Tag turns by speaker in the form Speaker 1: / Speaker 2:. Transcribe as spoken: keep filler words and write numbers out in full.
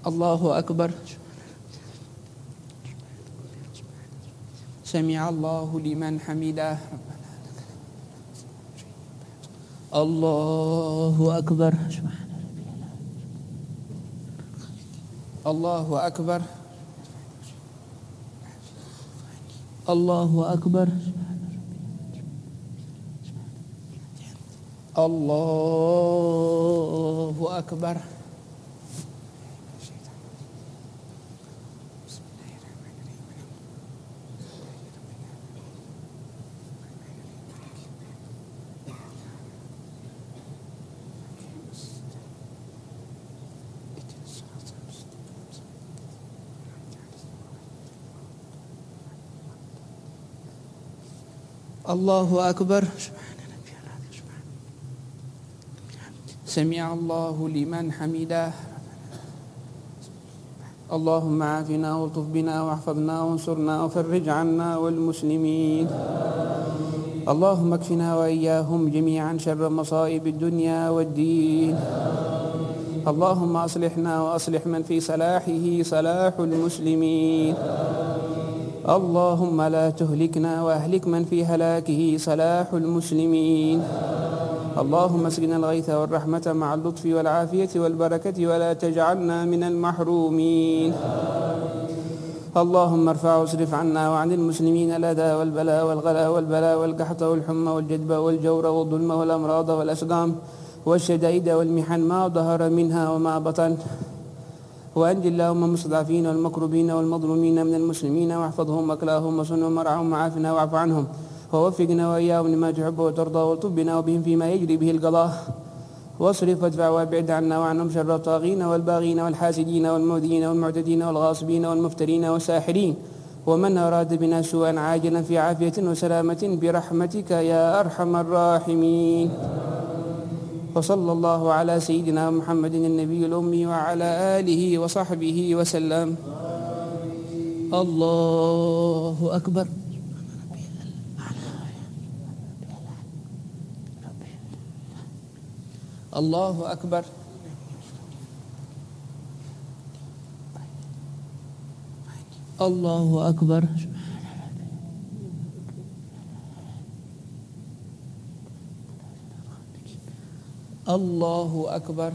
Speaker 1: الله أكبر. سمع الله لمن حمده. الله أكبر. الله أكبر. الله أكبر. الله أكبر. الله أكبر. سمع الله لمن حمده. اللهم عافنا والطف بنا واحفظنا وانصرنا وفرج عنا والمسلمين. اللهم اكفنا وإياهم جميعا شر مصائب الدنيا والدين. اللهم أصلحنا وأصلح من في صلاحه صلاح المسلمين. اللهم لا تهلكنا وأهلك من في هلاكه صلاح المسلمين. اللهم اسقنا الغيث والرحمة مع اللطف والعافية والبركة ولا تجعلنا من المحرومين. اللهم ارفع واصرف عنا وعن المسلمين الأذى والبلاء والغلا والبلاء والقحط والحمى والجدب والجور والظلم والأمراض والأسقام والشدائد والمحن ما ظهر منها وما بطن. وأنجِ اللهم المستضعفين والمكروبين والمظلومين من المسلمين واحفظهم وكلاهم وصنهم وارعهم وعافنا واعف عنهم ووفقنا وإياهم لما تحب وترضى والطب بنا وبهم فيما يجري به القضاء. واصرف وادفع وابعد عنا وعنهم شر الطاغين والباغين والحاسدين والمؤذين والمعتدين والغاصبين والمفترين والساحرين ومن أراد بنا سوءا عاجلا في عافية وسلامة برحمتك يا أرحم الراحمين. وصلى الله على سيدنا محمد النبي الأمي وعلى آله وصحبه وسلم. الله أكبر. الله أكبر. الله أكبر. الله أكبر.